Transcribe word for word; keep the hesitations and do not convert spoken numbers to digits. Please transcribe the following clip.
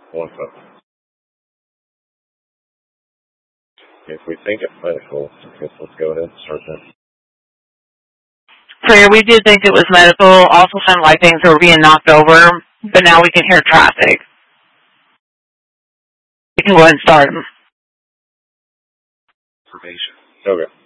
One second. If we think it's medical, I guess let's go ahead and start that. Prayer, we did think it was medical. Also sounded like things were being knocked over, but now we can hear traffic. We can go ahead and start them. Information. Okay.